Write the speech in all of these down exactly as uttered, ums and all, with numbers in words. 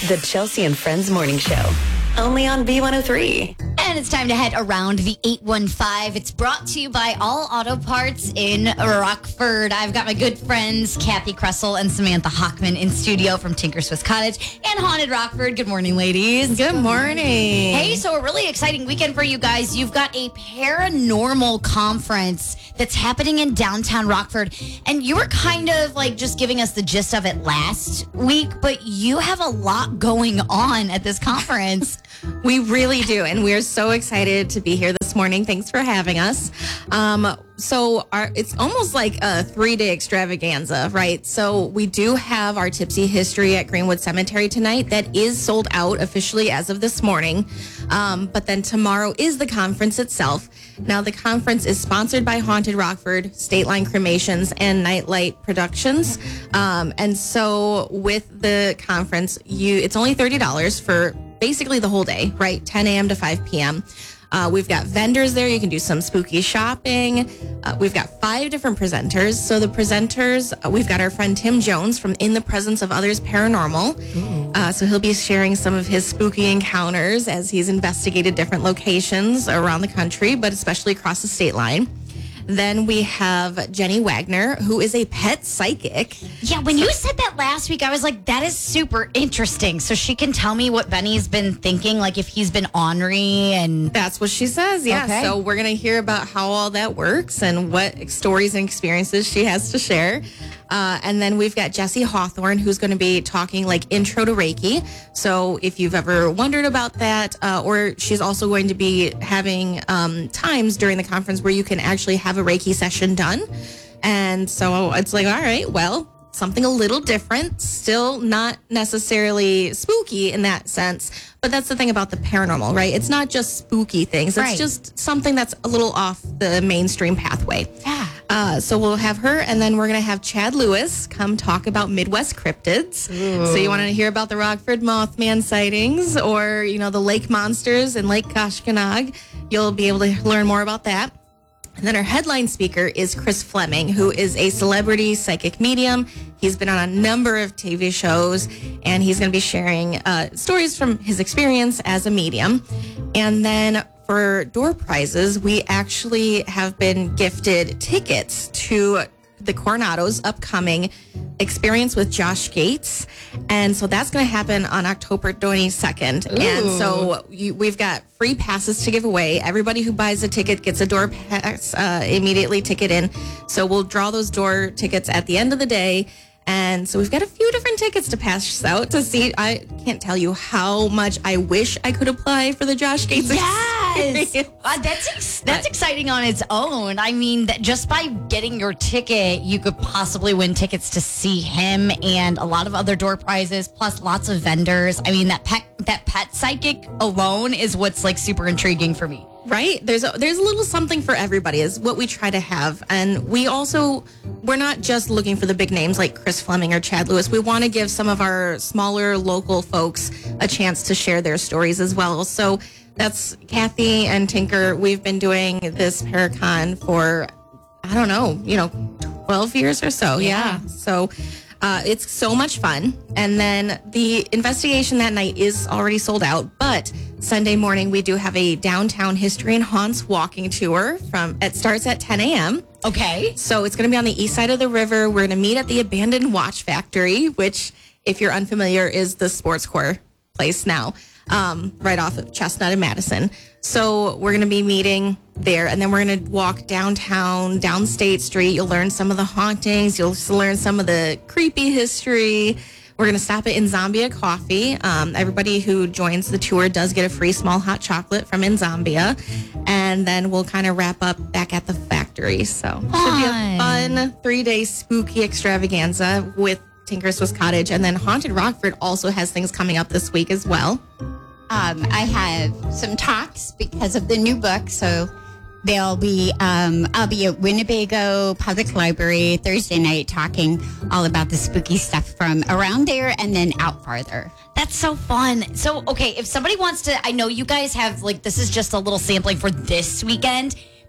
The Chelsea and Friends Morning Show. Only on B one oh three. And it's time to head around the eight one five. It's brought to you by All Auto Parts in Rockford. I've got my good friends, Kathy Kressel and Samantha Hockman in studio from Tinker Swiss Cottage and Haunted Rockford. Good morning, ladies. Good morning. Hey, so a really exciting weekend for you guys. You've got a paranormal conference that's happening in downtown Rockford. And you were kind of like just giving us the gist of it last week, but you have a lot going on at this conference. We really do, and we're so excited to be here this morning. Thanks for having us. Um, so our, it's almost like a three-day extravaganza, right? So we do have our Tipsy History at Greenwood Cemetery tonight. That is sold out officially as of this morning. Um, but then tomorrow is the conference itself. Now, the conference is sponsored by Haunted Rockford, State Line Cremations, and Nightlight Productions. Um, and so with the conference, you it's only thirty dollars for basically the whole day, right? ten a.m. to five p.m. Uh, we've got vendors there. You can do some spooky shopping. Uh, we've got five different presenters. So the presenters, uh, we've got our friend Tim Jones from In the Presence of Others Paranormal. Uh, so he'll be sharing some of his spooky encounters as he's investigated different locations around the country, but especially across the state line. Then we have Jenny Wagner, who is a pet psychic. Yeah, when you said that last week, I was like, that is super interesting. So she can tell me what Benny's been thinking, like if he's been ornery and... That's what she says, yeah. Okay. So we're going to hear about how all that works and what stories and experiences she has to share. Uh, and then we've got Jessie Hawthorne, who's going to be talking like intro to Reiki. So if you've ever wondered about that, uh, or she's also going to be having um, times during the conference where you can actually have a Reiki session done. And so it's like, all right, well, something a little different, still not necessarily spooky in that sense. But that's the thing about the paranormal, right? It's not just spooky things. It's Right. just something that's a little off the mainstream pathway. Yeah. Uh, so we'll have her, and then we're going to have Chad Lewis come talk about Midwest cryptids. Ooh. So you want to hear about the Rockford Mothman sightings or, you know, the lake monsters in Lake Koshkonong. You'll be able to learn more about that. And then our headline speaker is Chris Fleming, who is a celebrity psychic medium. He's been on a number of T V shows, and he's going to be sharing uh, stories from his experience as a medium. And then for door prizes, we actually have been gifted tickets to the Coronado's upcoming Experience with Josh Gates. And so that's going to happen on October twenty-second. Ooh. And so you, we've got free passes to give away. Everybody who buys a ticket gets a door pass uh, immediately ticket in. So we'll draw those door tickets at the end of the day. And so we've got a few different tickets to pass out to see. I can't tell you how much I wish I could apply for the Josh Gates Yes. experience. Uh, that's ex- that's exciting on its own. I mean, that just by getting your ticket, you could possibly win tickets to see him and a lot of other door prizes, plus lots of vendors. I mean, that pet that pet psychic alone is what's like super intriguing for me. Right? There's a, there's a little something for everybody is what we try to have. And we also, we're not just looking for the big names like Chris Fleming or Chad Lewis. We want to give some of our smaller local folks a chance to share their stories as well. So that's Kathy and Tinker. We've been doing this Paracon for, I don't know, you know, twelve years or so. Yeah. yeah. So Uh, it's so much fun. And then the investigation that night is already sold out, but Sunday morning we do have a downtown history and haunts walking tour from it starts at ten a.m. Okay. So it's going to be on the east side of the river. We're going to meet at the abandoned watch factory, which, if you're unfamiliar, is the sports core place now, um, right off of Chestnut and Madison. So we're going to be meeting there, and then we're going to walk downtown, down State Street. You'll learn some of the hauntings. You'll learn some of the creepy history. We're going to stop at Inzambia Coffee. Um, everybody who joins the tour does get a free small hot chocolate from Inzambia. And then we'll kind of wrap up back at the factory. So it should be a fun three-day spooky extravaganza with Tinker Swiss Cottage. And then Haunted Rockford also has things coming up this week as well. Um, I have some talks because of the new book, so they'll be. Um, I'll be at Winnebago Public Library Thursday night talking all about the spooky stuff from around there and then out farther. That's so fun. So, okay, if somebody wants to, I know you guys have like this is just a little sampling for this weekend.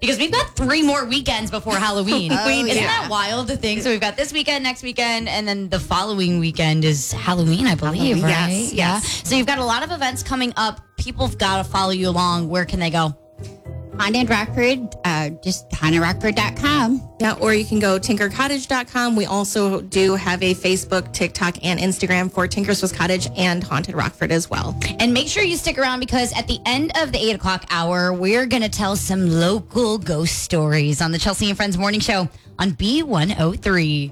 because we've got three more weekends before Halloween. Oh, Isn't yeah. that wild to think? So we've got this weekend, next weekend, and then the following weekend is Halloween, I believe, Halloween, right? yes, Yeah. yes. So you've got a lot of events coming up. People have got to follow you along. Where can they go? Haunted Rockford, uh, just haunted rockford dot com. Yeah, or you can go tinker cottage dot com. We also do have a Facebook, TikTok, and Instagram for Tinker Swiss Cottage and Haunted Rockford as well. And make sure you stick around because at the end of the eight o'clock hour, we're going to tell some local ghost stories on the Chelsea and Friends Morning Show on B one oh three.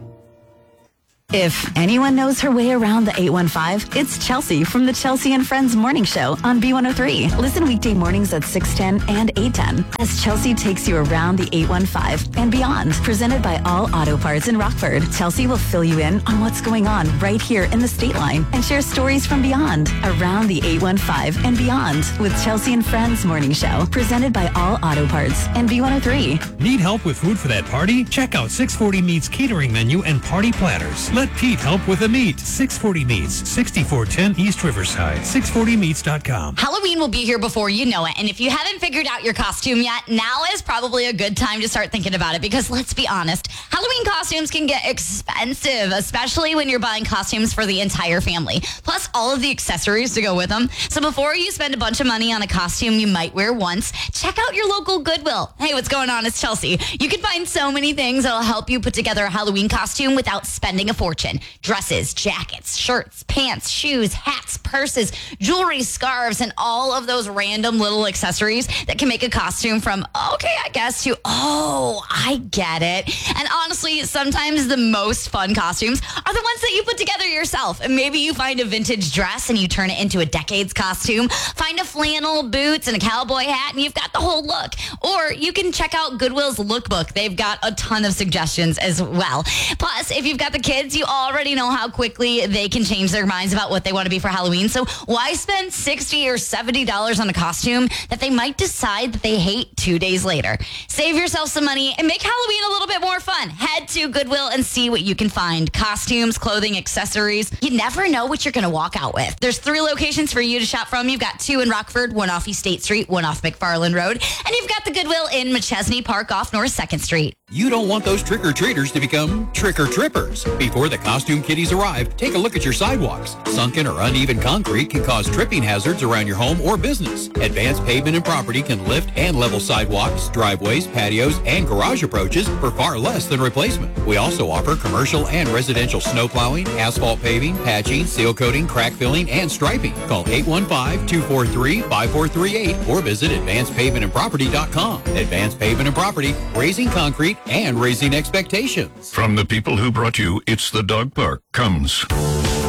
If anyone knows her way around the eight one five, it's Chelsea from the Chelsea and Friends Morning Show on B one oh three. Listen weekday mornings at six ten and eight ten as Chelsea takes you around the eight one five and beyond. Presented by All Auto Parts in Rockford, Chelsea will fill you in on what's going on right here in the state line and share stories from beyond, around the eight one five and beyond with Chelsea and Friends Morning Show. Presented by All Auto Parts and B one oh three. Need help with food for that party? Check out six forty Meats catering menu and party platters. Let Pete help with the meat. six forty Meats, sixty-four ten East Riverside, six forty meats dot com. Halloween will be here before you know it. And if you haven't figured out your costume yet, now is probably a good time to start thinking about it because let's be honest, Halloween costumes can get expensive, especially when you're buying costumes for the entire family. Plus all of the accessories to go with them. So before you spend a bunch of money on a costume you might wear once, check out your local Goodwill. Hey, what's going on? It's Chelsea. You can find so many things that'll help you put together a Halloween costume without spending a fortune. Dresses, jackets, shirts, pants, shoes, hats, purses, jewelry, scarves, and all of those random little accessories that can make a costume from, okay, I guess, to, oh, I get it. And honestly, sometimes the most fun costumes are the ones that you put together yourself. And maybe you find a vintage dress and you turn it into a decades costume. Find a flannel, boots, and a cowboy hat, and you've got the whole look. Or you can check out Goodwill's lookbook. They've got a ton of suggestions as well. Plus, if you've got the kids, you already know how quickly they can change their minds about what they want to be for Halloween. So why spend sixty or seventy dollars on a costume that they might decide that they hate two days later? Save yourself some money and make Halloween a little bit more fun. Head to Goodwill and see what you can find. Costumes, clothing, accessories. You never know what you're going to walk out with. There's three locations for you to shop from. You've got two in Rockford, one off East State Street, one off McFarland Road. And you've got the Goodwill in McChesney Park off North second Street. You don't want those trick-or-treaters to become trick-or-trippers. Before the costume kitties arrive, take a look at your sidewalks. Sunken or uneven concrete can cause tripping hazards around your home or business. Advanced Pavement and Property can lift and level sidewalks, driveways, patios, and garage approaches for far less than replacement. We also offer commercial and residential snow plowing, asphalt paving, patching, seal coating, crack filling, and striping. Call eight one five, two four three, five four three eight or visit advanced pavement and property dot com. Advanced Pavement and Property, raising concrete and raising expectations. From the people who brought you It's the Dog Park comes